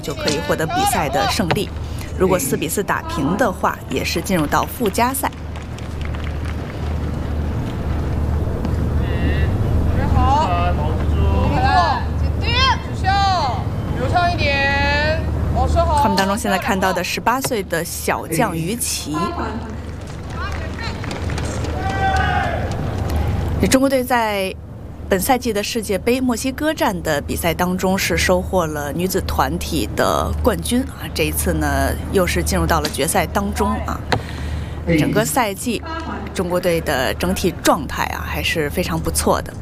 就可以获得比赛的胜利。如果4比4打平的话，也是进入到附加赛。画面当中现在看到的18岁的小将于琦。中国队在本赛季的世界杯墨西哥站的比赛当中是收获了女子团体的冠军啊！这一次呢，又是进入到了决赛当中啊！整个赛季，中国队的整体状态啊还是非常不错的。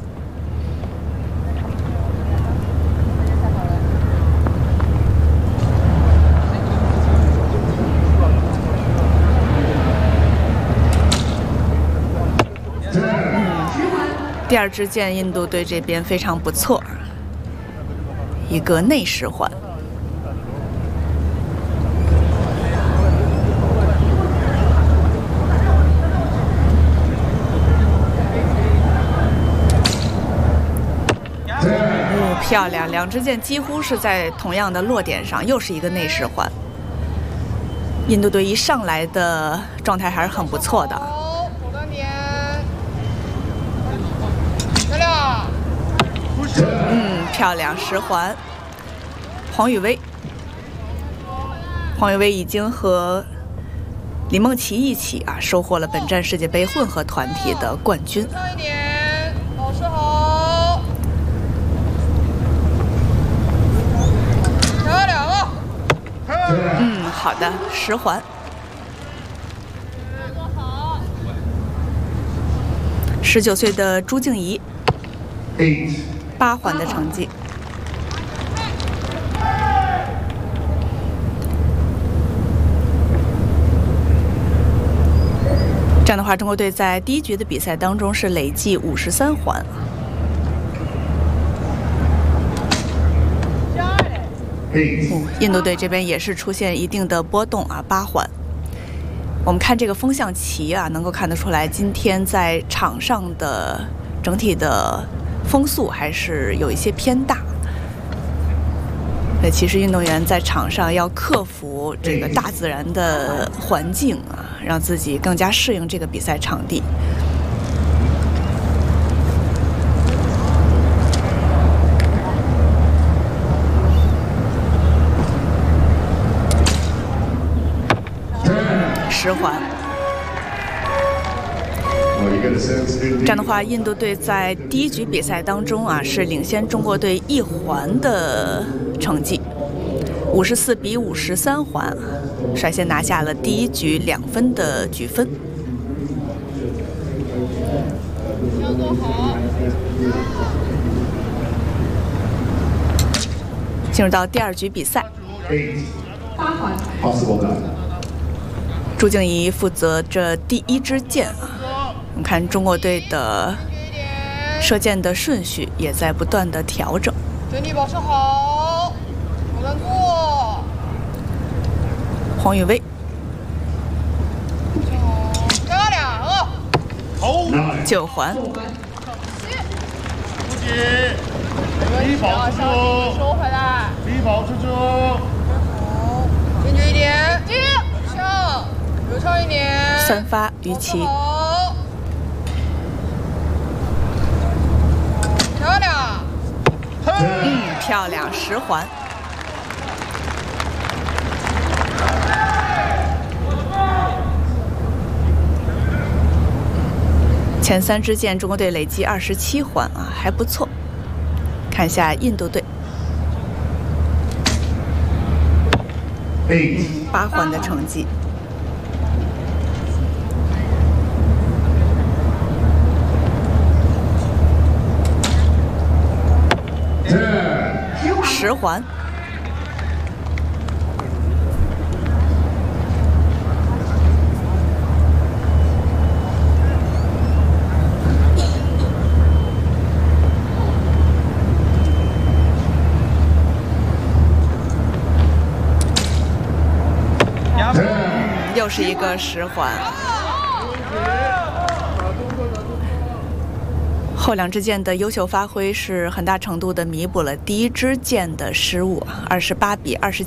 第2支箭，印度队这边非常不错，一个内十环。漂亮，2支箭几乎是在同样的落点上，又是一个内十环。印度队一上来的状态还是很不错的。漂亮10环。黄雨薇已经和李梦琪一起啊收获了本站世界杯混合团体的冠军。 老师好。漂亮啊！ 好的，10环。19岁的朱静怡，8环的成绩。这样的话，中国队在第1局的比赛当中是累计53环。印度队这边也是出现一定的波动啊，8环。我们看这个风向旗啊，能够看得出来，今天在场上的整体的风速还是有一些偏大。其实运动员在场上要克服这个大自然的环境啊，让自己更加适应这个比赛场地。10环。这样的话，印度队在第1局比赛当中啊，是领先中国队1环的成绩，54比53环，率先拿下了第1局2分的局分。进入到第2局比赛。 8环。 朱静怡负责这第1支箭啊。我们看中国队的射箭的顺序也在不断的调整。 整体保持好，不能做。 黄雨薇漂亮啊 ！9环。 不急，低保出去，收回来，低保出去。好，坚决一点，上，流畅一点。 3发于琦。 漂亮。 漂亮，10环。前3支箭，中国队累计27环啊，还不错。看一下印度队，8环的成绩。10环。又是一个10环。后2支箭的优秀发挥是很大程度的弥补了第1支箭的失误，28比29。